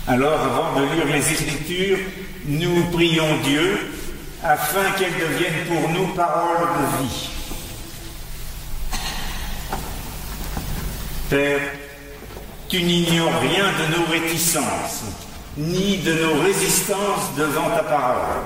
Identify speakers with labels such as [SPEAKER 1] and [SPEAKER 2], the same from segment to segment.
[SPEAKER 1] Alors, avant de lire les Écritures, nous prions Dieu afin qu'elles deviennent pour nous paroles de vie. Père, tu n'ignores rien de nos réticences, ni de nos résistances devant ta parole.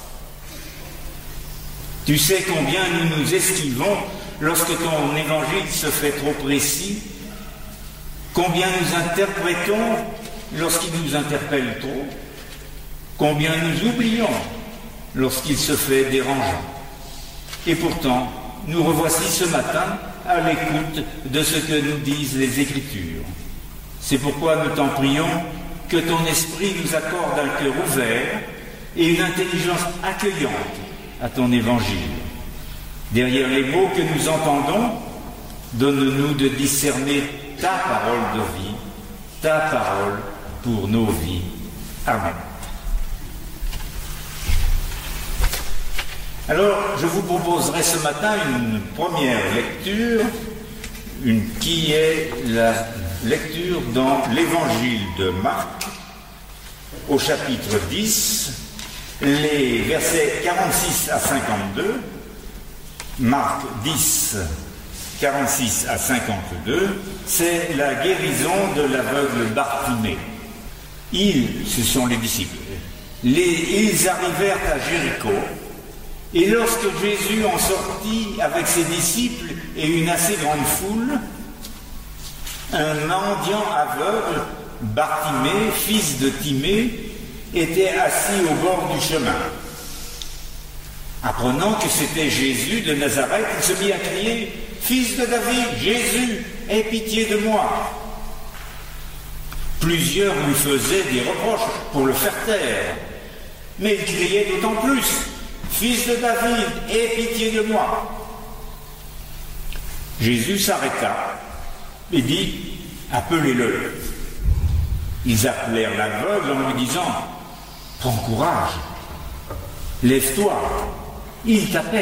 [SPEAKER 1] Tu sais combien nous nous esquivons lorsque ton évangile se fait trop précis, combien nous interprétons lorsqu'il nous interpelle trop, combien nous oublions lorsqu'il se fait dérangeant. Et pourtant, nous revoici ce matin à l'écoute de ce que nous disent les Écritures. C'est pourquoi nous t'en prions que ton esprit nous accorde un cœur ouvert et une intelligence accueillante à ton évangile. Derrière les mots que nous entendons, donne-nous de discerner ta parole de vie, ta parole pour nos vies. Amen. Alors, je vous proposerai ce matin une première lecture, qui est la lecture dans l'Évangile de Marc, au chapitre 10, les versets 46 à 52, Marc 10, 46 à 52, c'est la guérison de l'aveugle Bartimée. Ce sont les disciples. Ils arrivèrent à Jéricho, et lorsque Jésus en sortit avec ses disciples et une assez grande foule, un mendiant aveugle, Bartimée, fils de Timée, était assis au bord du chemin. Apprenant que c'était Jésus de Nazareth, il se mit à crier « Fils de David, Jésus, aie pitié de moi !» Plusieurs lui faisaient des reproches pour le faire taire, mais il criait d'autant plus « Fils de David, aie pitié de moi !» Jésus s'arrêta et dit « Appelez-le !» Ils appelèrent l'aveugle en lui disant « Prends courage, lève-toi, il t'appelle. »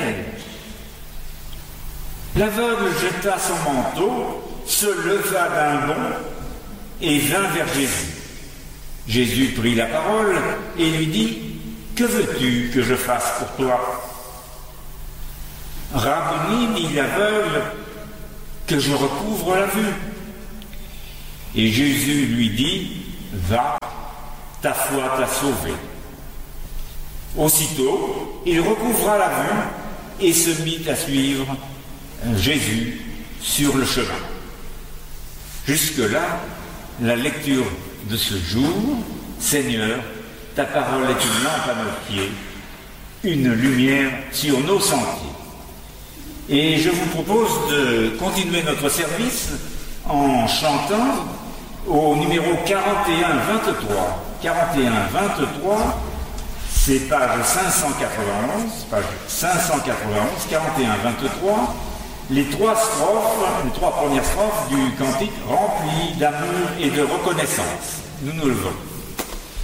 [SPEAKER 1] L'aveugle jeta son manteau, se leva d'un bond et vint vers Jésus. Jésus prit la parole et lui dit « Que veux-tu que je fasse pour toi ?» « Rabboni, dit l'aveugle, que je recouvre la vue. » Et Jésus lui dit « Va, ta foi t'a sauvé. » Aussitôt, il recouvra la vue et se mit à suivre Jésus sur le chemin. Jusque-là, la lecture de ce jour. Seigneur, ta parole est une lampe à nos pieds, une lumière sur nos sentiers. Et je vous propose de continuer notre service en chantant au numéro 41-23. 41-23, c'est page 591, les trois premières strophes du cantique rempli d'amour et de reconnaissance. Nous nous levons.